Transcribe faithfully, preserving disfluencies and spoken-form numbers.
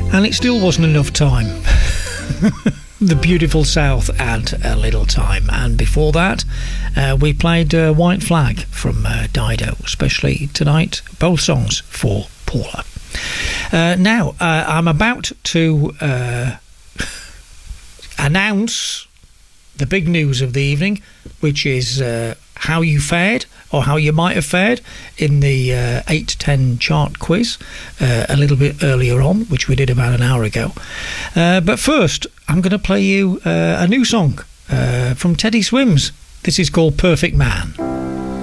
And it still wasn't enough time. The Beautiful South and A Little Time. And before that, uh, we played uh, White Flag from uh, Dido, especially tonight. Both songs for Paula. Uh, now, uh, I'm about to uh, announce the big news of the evening, which is uh, how you fared, or how you might have fared in the uh, eight to ten chart quiz uh, a little bit earlier on, which we did about an hour ago. Uh, but first, I'm going to play you uh, a new song uh, from Teddy Swims. This is called Perfect Man.